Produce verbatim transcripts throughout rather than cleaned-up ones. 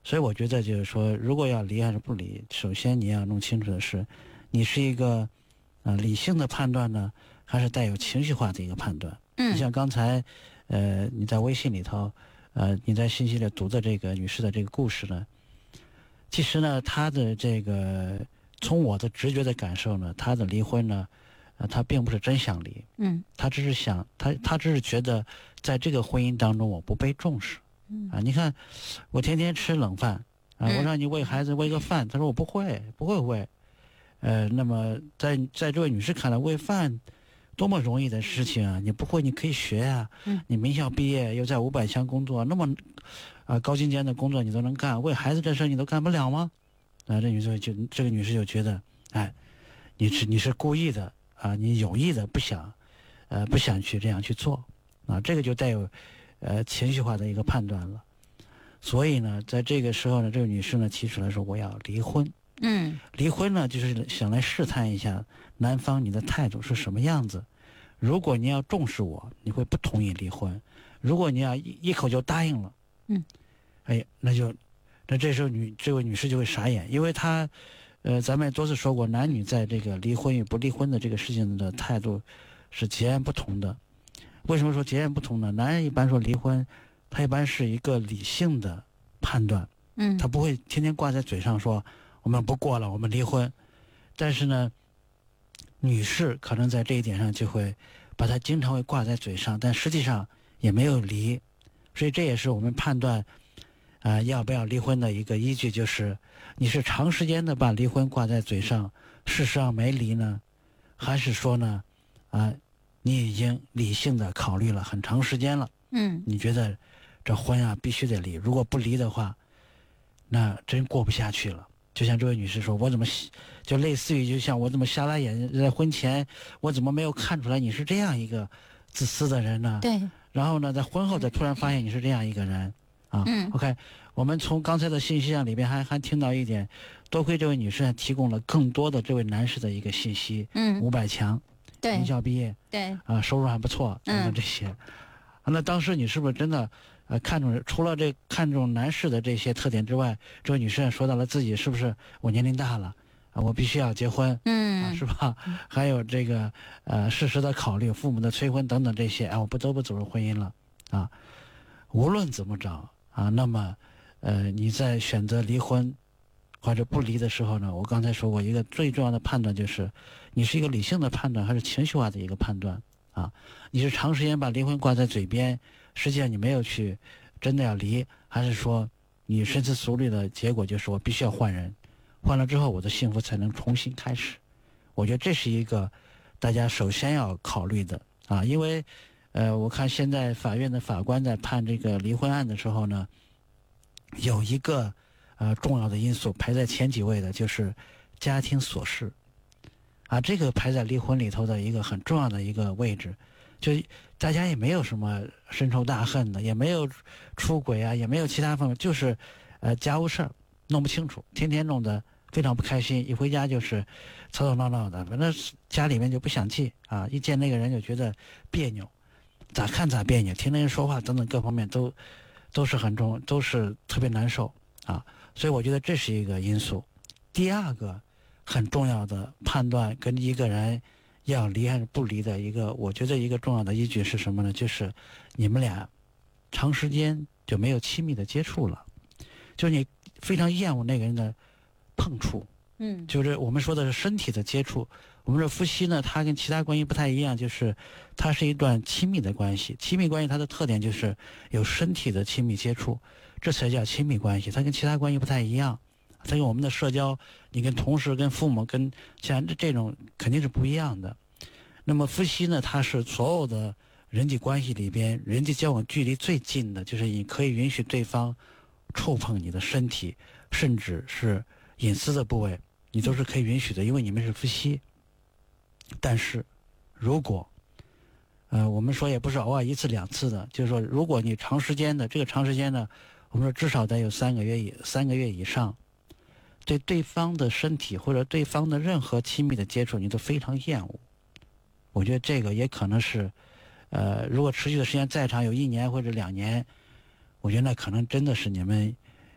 所以我觉得就是说，如果要离还是不离，首先你要弄清楚的是，你是一个呃理性的判断呢，还是带有情绪化的一个判断。 嗯， 你像刚才呃你在微信里头，呃你在信息里读的这个女士的这个故事呢，其实呢她的这个从我的直觉的感受呢，她的离婚呢，呃她并不是真想离， 嗯， 她只是想她她只是觉得在这个婚姻当中我不被重视。 嗯啊，你看，我天天吃冷饭啊， 嗯我让你喂孩子喂个饭，他说我不会，不会喂。呃，那么在在这位女士看来，喂饭多么容易的事情啊！你不会，你可以学啊。 嗯你名校毕业，又在五百强工作，那么啊高精尖的工作你都能干，喂孩子这事儿你都干不了吗？啊，这女士就这个女士就觉得，哎，你是你是故意的啊，你有意的不想，呃，不想去这样去做啊，这个就带有。呃，情绪化的一个判断了，所以呢，在这个时候呢，这个女士呢提出来说我要离婚。 嗯， 离婚呢，就是想来试探一下男方你的态度是什么样子。如果你要重视我，你会不同意离婚；如果你要一一口就答应了， 嗯， 哎，那就，那这时候女这位女士就会傻眼，因为她，呃，咱们也多次说过，男女在这个离婚与不离婚的这个事情的态度是截然不同的。为什么说截然不同呢？男人一般说离婚，他一般是一个理性的判断， 嗯， 他不会天天挂在嘴上说我们不过了，我们离婚。但是呢，女士可能在这一点上就会把它经常会挂在嘴上，但实际上也没有离。所以这也是我们判断啊、呃、要不要离婚的一个依据，就是你是长时间的把离婚挂在嘴上，事实上没离呢，还是说呢啊？呃你已经理性的考虑了很长时间了， 嗯， 你觉得这婚啊必须得离，如果不离的话，那真过不下去了。就像这位女士说，我怎么就类似于就像我怎么瞎拉眼，在婚前我怎么没有看出来你是这样一个自私的人呢？ 对， 然后呢，在婚后再突然发现你是这样一个人啊。 嗯 OK， 我们从刚才的信息量里边还还听到一点，多亏这位女士还提供了更多的这位男士的一个信息， 嗯， 五百强。 对名，校毕业， 对， 啊，收入还不错，等等这些。嗯、那当时你是不是真的，呃，看中除了这看中男士的这些特点之外，这位女士也说到了自己是不是我年龄大了，啊，我必须要结婚， 嗯， 啊，是吧？还有这个呃事实的考虑，父母的催婚等等这些，哎，我不得不走入婚姻了，啊，无论怎么着啊，那么，呃，你在选择离婚或者不离的时候呢，我刚才说过一个最重要的判断就是，你是一个理性的判断还是情绪化的一个判断啊？你是长时间把离婚挂在嘴边，实际上你没有去真的要离，还是说你深思熟虑的结果就是我必须要换人，换了之后我的幸福才能重新开始？我觉得这是一个大家首先要考虑的啊，因为呃，我看现在法院的法官在判这个离婚案的时候呢，有一个。呃，重要的因素排在前几位的就是家庭琐事，啊，这个排在离婚里头的一个很重要的一个位置，就大家也没有什么深仇大恨的，也没有出轨啊，也没有其他方面，就是呃家务事儿弄不清楚，天天弄得非常不开心，一回家就是吵吵闹闹的，反正家里面就不想气啊，一见那个人就觉得别扭，咋看咋别扭，听那人说话等等各方面都都是很重，都是特别难受啊。所以我觉得这是一个因素。第二个很重要的判断跟一个人要离还是不离的一个，我觉得一个重要的依据是什么呢？就是你们俩长时间就没有亲密的接触了，就是你非常厌恶那个人的碰触， 嗯， 就是我们说的是身体的接触。我们说夫妻呢，它跟其他关系不太一样，就是它是一段亲密的关系。亲密关系它的特点就是有身体的亲密接触，这才叫亲密关系。它跟其他关系不太一样，它跟我们的社交，你跟同事、跟父母、跟像这种肯定是不一样的。那么夫妻呢，它是所有的人际关系里边，人际交往距离最近的，就是你可以允许对方触碰你的身体，甚至是隐私的部位，你都是可以允许的，因为你们是夫妻。但是如果呃我们说也不是偶尔一次两次的，就是说如果你长时间的，这个长时间呢，我们说至少得有三个月以三个月以上，对对方的身体或者对方的任何亲密的接触你都非常厌恶，我觉得这个也可能是呃如果持续的时间再长，有一年或者两年，我觉得那可能真的是你们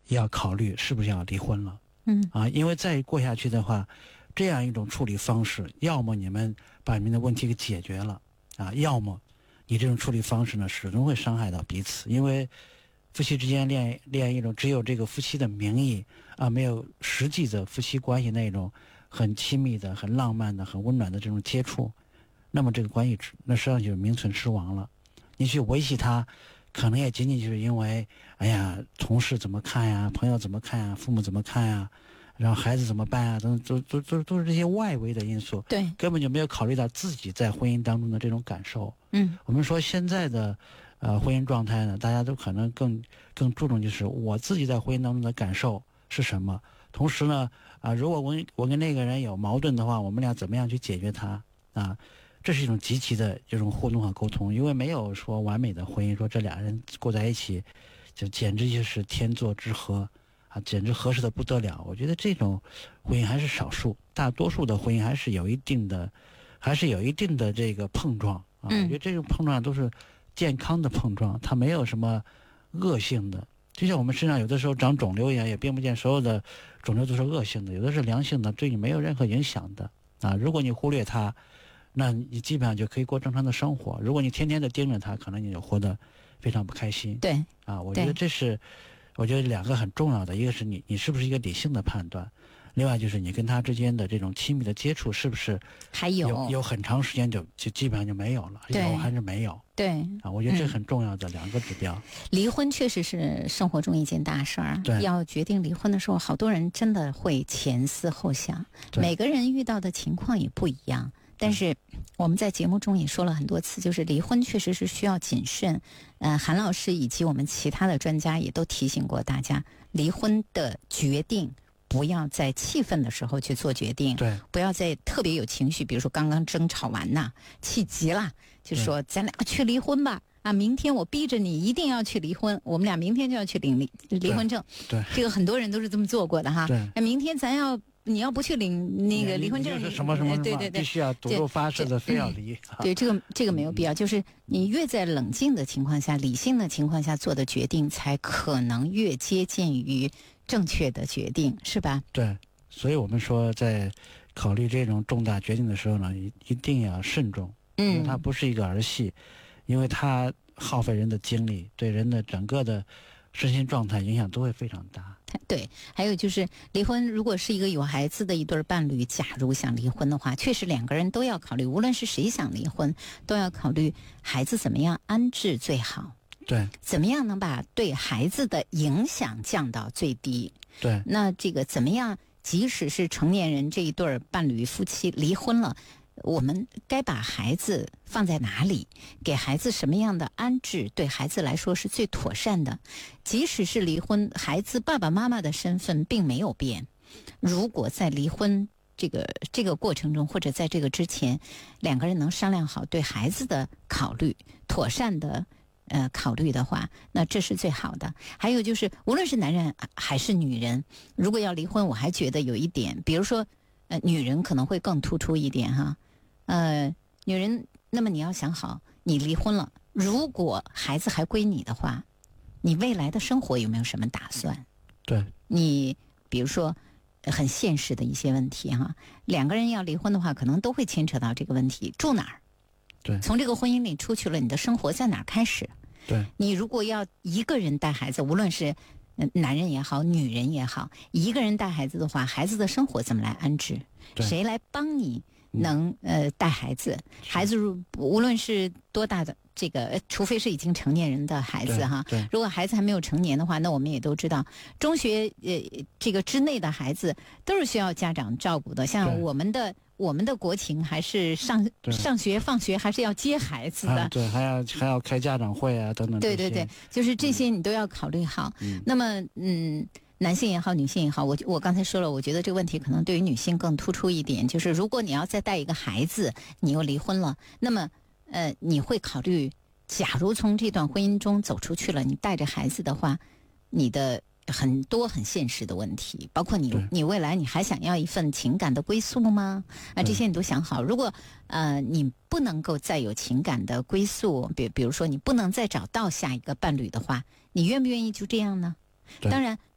要考虑是不是要离婚了。 嗯啊，因为再过下去的话，这样一种处理方式，要么你们把你们的问题给解决了啊，要么你这种处理方式呢，始终会伤害到彼此。因为夫妻之间恋恋一种只有这个夫妻的名义啊，没有实际的夫妻关系那种很亲密的、很浪漫的、很温暖的这种接触，那么这个关系那实际上就是名存实亡了。你去维系它，可能也仅仅就是因为，哎呀，同事怎么看呀，朋友怎么看呀，父母怎么看呀，然后孩子怎么办呀，等等，都都都都是这些外围的因素， 对， 根本就没有考虑到自己在婚姻当中的这种感受。 嗯我们说现在的呃婚姻状态呢，大家都可能更更注重就是我自己在婚姻当中的感受是什么，同时呢，啊、如果我我跟那个人有矛盾的话，我们俩怎么样去解决它啊？这是一种极其的这种互动和沟通，因为没有说完美的婚姻，说这俩人过在一起，就简直就是天作之合啊，简直合适的不得了。我觉得这种婚姻还是少数，大多数的婚姻还是有一定的，还是有一定的这个碰撞啊。 嗯我觉得这种碰撞都是健康的碰撞，它没有什么恶性的。就像我们身上有的时候长肿瘤一样，也并不见所有的肿瘤都是恶性的，有的是良性的，对你没有任何影响的啊。如果你忽略它，那你基本上就可以过正常的生活。如果你天天的盯着它，可能你就活得非常不开心。 对啊，我觉得这是，我觉得两个很重要的，一个是你你是不是一个理性的判断，另外就是你跟他之间的这种亲密的接触是不是还有有有很长时间就就基本上就没有了， 对有还是没有对啊？我觉得这很重要的两个指标。 离婚确实是生活中一件大事儿， 对要决定离婚的时候，好多人真的会前思后想， 对每个人遇到的情况也不一样。但是我们在节目中也说了很多次，就是离婚确实是需要谨慎。呃，韩老师以及我们其他的专家也都提醒过大家，离婚的决定不要在气愤的时候去做决定， 对， 不要在特别有情绪，比如说刚刚争吵完呐，气急了，就说咱俩去离婚吧。啊，明天我逼着你一定要去离婚，我们俩明天就要去领离离婚证。 对， 这个很多人都是这么做过的哈。 对， 那明天咱要你要不去领那个离婚证， 你就是什么什么什么， 对对对， 必须要吐露发誓的，非要离。 对，这个这个没有必要，就是你越在冷静的情况下、理性的情况下做的决定，才可能越接近于正确的决定，是吧？ 对，所以我们说在考虑这种重大决定的时候呢，一一定要慎重，因为它不是一个儿戏，因为它耗费人的精力，对人的整个的身心状态影响都会非常大。 对，还有就是离婚，如果是一个有孩子的一对伴侣，假如想离婚的话，确实两个人都要考虑，无论是谁想离婚，都要考虑孩子怎么样安置最好。 对， 怎么样能把对孩子的影响降到最低？ 对， 那这个怎么样？即使是成年人这一对伴侣夫妻离婚了，我们该把孩子放在哪里？给孩子什么样的安置，对孩子来说是最妥善的？即使是离婚，孩子爸爸妈妈的身份并没有变。如果在离婚这个这个过程中，或者在这个之前，两个人能商量好对孩子的考虑，妥善的呃考虑的话，那这是最好的。还有就是，无论是男人还是女人，如果要离婚，我还觉得有一点，比如说，呃，女人可能会更突出一点哈。呃，女人，那么你要想好，你离婚了，如果孩子还归你的话，你未来的生活有没有什么打算？ 对， 你比如说很现实的一些问题哈，两个人要离婚的话，可能都会牵扯到这个问题：住哪儿？ 对， 从这个婚姻里出去了，你的生活在哪儿开始？ 对， 你如果要一个人带孩子，无论是男人也好，女人也好，一个人带孩子的话，孩子的生活怎么来安置？谁来帮你能呃带孩子？孩子如无论是多大的这个，除非是已经成年人的孩子哈，如果孩子还没有成年的话，那我们也都知道，中学呃这个之内的孩子都是需要家长照顾的。像我们的我们的国情还是上上学放学还是要接孩子的， 啊、对，还要还要开家长会啊等等。 对对对，就是这些你都要考虑好。 嗯、 那么嗯。男性也好，女性也好，我我刚才说了，我觉得这个问题可能对于女性更突出一点，就是如果你要再带一个孩子，你又离婚了，那么呃，你会考虑，假如从这段婚姻中走出去了，你带着孩子的话，你的很多很现实的问题，包括你你未来你还想要一份情感的归宿吗？啊，这些你都想好。如果呃你不能够再有情感的归宿，比比如说你不能再找到下一个伴侣的话，你愿不愿意就这样呢？当然，